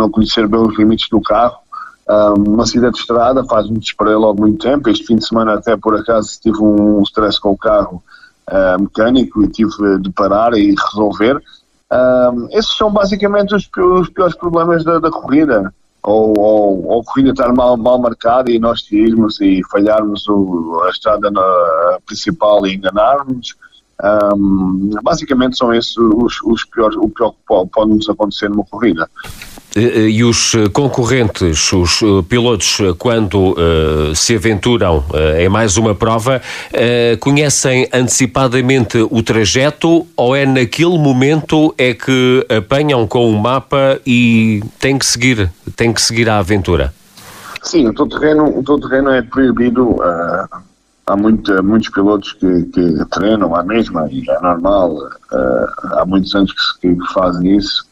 não conhecer bem os limites do carro. Uma saída de estrada faz-me esperar logo muito tempo. Este fim de semana até por acaso tive um stress com o carro mecânico e tive de parar e resolver. Esses são basicamente os piores problemas da corrida. Ou a corrida estar mal marcada e nós irmos e falharmos a estrada principal e enganarmos. Basicamente são esses os piores, o pior que pode nos acontecer numa corrida. E os concorrentes, os pilotos, quando se aventuram em mais uma prova, conhecem antecipadamente o trajeto ou é naquele momento é que apanham com o mapa e têm que seguir a aventura? Sim, o todo-terreno é proibido. Há muitos pilotos que treinam à mesma e é normal. Há muitos anos que fazem isso.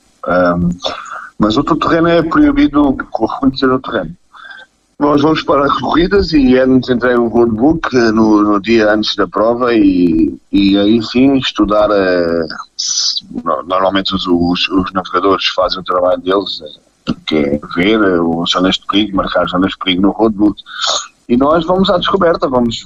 Mas o todo-terreno é proibido conhecer o terreno. Nós vamos para as corridas e é-nos entregue o roadbook no dia antes da prova e aí sim estudar. Normalmente os navegadores fazem o trabalho deles, que é ver as zonas de perigo, marcar as zonas de perigo no roadbook. E nós vamos à descoberta, vamos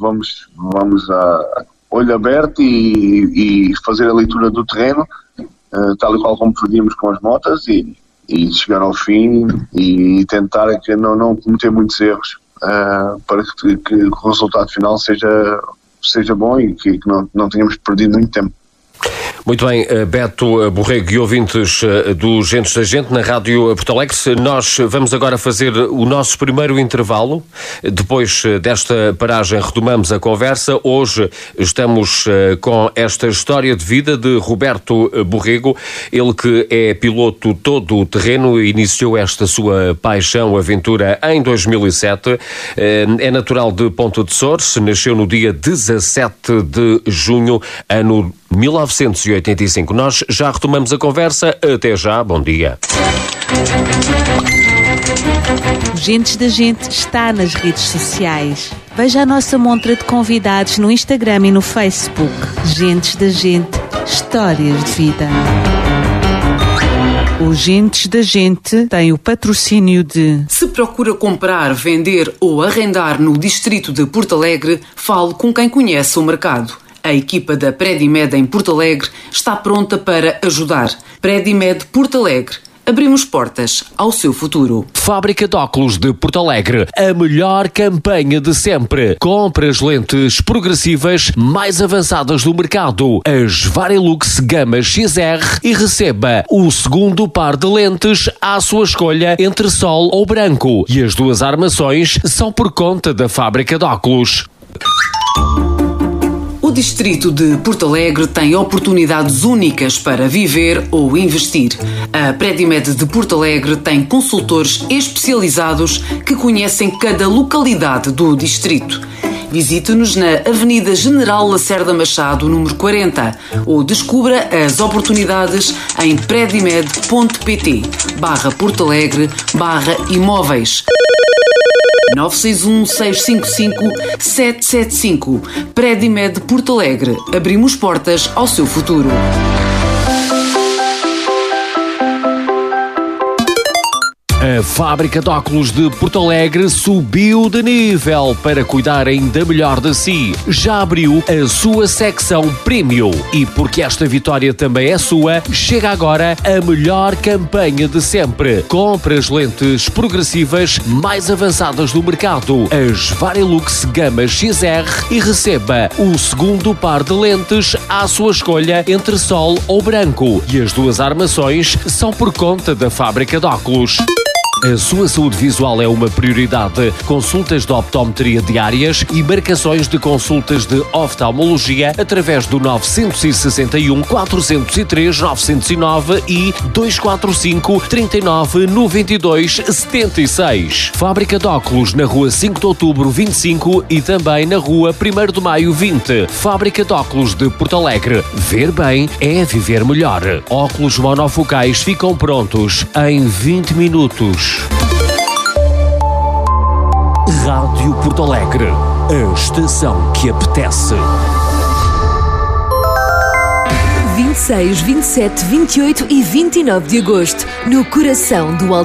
a olho aberto e fazer a leitura do terreno, tal e qual como fazíamos com as motas e chegar ao fim e tentar não cometer muitos erros para que o resultado final seja bom e que não tenhamos perdido muito tempo. Muito bem, Beto Borrego e ouvintes do Gentes da Gente na Rádio Porto Alegre, nós vamos agora fazer o nosso primeiro intervalo. Depois desta paragem retomamos a conversa. Hoje estamos com esta história de vida de Roberto Borrego, ele que é piloto todo-terreno, iniciou esta sua paixão, aventura em 2007, é natural de Ponta de Sores, nasceu no dia 17 de junho, ano 1985. Nós já retomamos a conversa. Até já, bom dia. O Gentes da Gente está nas redes sociais. Veja a nossa montra de convidados no Instagram e no Facebook. Gentes da Gente, histórias de vida. O Gentes da Gente tem o patrocínio de... Se procura comprar, vender ou arrendar no distrito de Porto Alegre, fale com quem conhece o mercado. A equipa da Predimed em Porto Alegre está pronta para ajudar. Predimed Porto Alegre. Abrimos portas ao seu futuro. Fábrica de óculos de Porto Alegre. A melhor campanha de sempre. Compre as lentes progressivas mais avançadas do mercado. As Varilux Gama XR e receba o segundo par de lentes à sua escolha entre sol ou branco. E as duas armações são por conta da Fábrica de óculos. O distrito de Porto Alegre tem oportunidades únicas para viver ou investir. A Predimed de Porto Alegre tem consultores especializados que conhecem cada localidade do distrito. Visite-nos na Avenida General Lacerda Machado, número 40, ou descubra as oportunidades em predimed.pt/Porto Alegre/imóveis. 961-655-775. Predimed Porto Alegre. Abrimos portas ao seu futuro. A Fábrica de Óculos de Porto Alegre subiu de nível para cuidar ainda melhor de si. Já abriu a sua secção Premium. E porque esta vitória também é sua, chega agora a melhor campanha de sempre. Compre as lentes progressivas mais avançadas do mercado, as Varilux Gama XR, e receba o segundo par de lentes à sua escolha entre sol ou branco. E as duas armações são por conta da Fábrica de Óculos. A sua saúde visual é uma prioridade. Consultas de optometria diárias e marcações de consultas de oftalmologia através do 961 403 909 e 245 39 92 76. Fábrica de óculos na Rua 5 de Outubro 25 e também na Rua 1º de Maio 20. Fábrica de óculos de Porto Alegre. Ver bem é viver melhor. Óculos monofocais ficam prontos em 20 minutos. Rádio Porto Alegre, a estação que apetece. 26, 27, 28 e 29 de agosto, no coração do